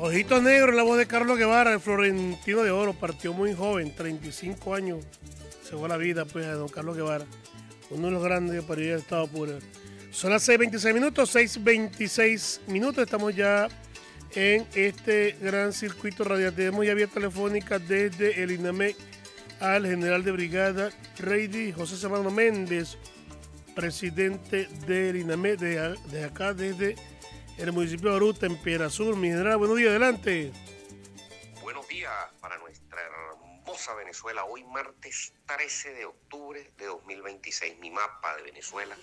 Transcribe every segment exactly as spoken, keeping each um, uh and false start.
Ojitos Negros, la voz de Carlos Guevara, el Florentino de Oro, partió muy joven, treinta y cinco años, se fue la vida pues a don Carlos Guevara, uno de los grandes de París del Estado Puro. Son las seis veintiséis minutos, seis veintiséis minutos, estamos ya en este gran circuito radial. Tenemos ya vía telefónica desde el INAMEC al general de brigada Reidy José Serrano Méndez, presidente del INAMEC de, de acá desde el municipio de Aruta, en Piedra Sur. Mi general, buenos días, adelante. Buenos días para nuestra hermosa Venezuela, hoy martes trece de octubre de dos mil veintiséis. Mi mapa de Venezuela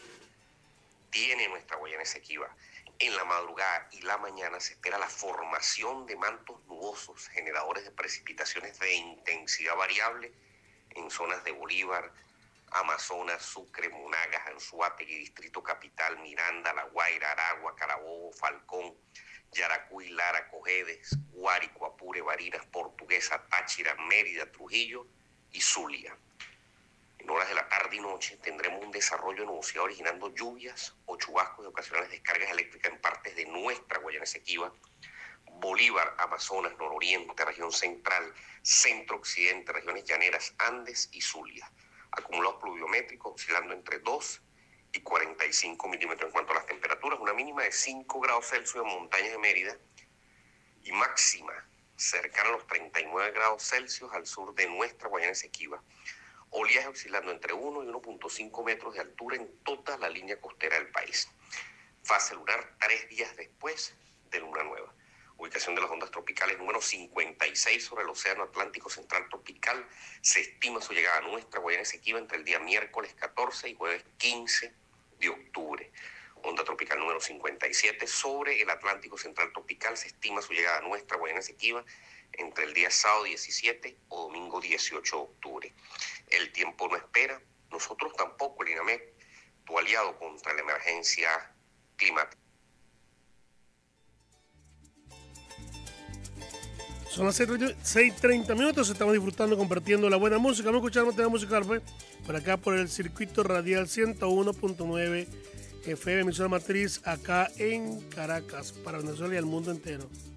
tiene nuestra Guayana Esequiba. En la madrugada y la mañana se espera la formación de mantos nubosos, generadores de precipitaciones de intensidad variable en zonas de Bolívar, Amazonas, Sucre, Monagas, Anzoátegui, Distrito Capital, Miranda, La Guaira, Aragua, Carabobo, Falcón, Yaracuy, Lara, Cojedes, Guárico, Apure, Barinas, Portuguesa, Táchira, Mérida, Trujillo y Zulia. En horas de la tarde y noche tendremos un desarrollo de nubosidad originando lluvias o chubascos de ocasionales descargas eléctricas en partes de nuestra Guayana Esequiba, Bolívar, Amazonas, Nororiente, región central, centro-occidente, regiones llaneras, Andes y Zulia. Acumulados pluviométricos oscilando entre dos y cuarenta y cinco milímetros. En cuanto a las temperaturas, una mínima de cinco grados Celsius en montañas de Mérida y máxima cercana a los treinta y nueve grados Celsius al sur de nuestra Guayana Esequiba. Oleaje oscilando entre uno y uno punto cinco metros de altura en toda la línea costera del país. Fase lunar tres días después de luna nueva. Ubicación de las ondas tropicales número cincuenta y seis sobre el Océano Atlántico Central Tropical. Se estima su llegada a nuestra Guayana Esequiba entre el día miércoles catorce y jueves quince de octubre. Onda tropical número cincuenta y siete sobre el Atlántico Central Tropical. Se estima su llegada a nuestra Guayana Esequiba entre el día sábado diecisiete o domingo dieciocho de octubre. El tiempo no espera, nosotros tampoco, el INAMEC, tu aliado contra la emergencia climática. Son las seis treinta minutos, estamos disfrutando, compartiendo la buena música. Vamos a escuchar una tema musical pues, por acá por el circuito radial ciento uno punto nueve F M, emisora matriz acá en Caracas, para Venezuela y el mundo entero.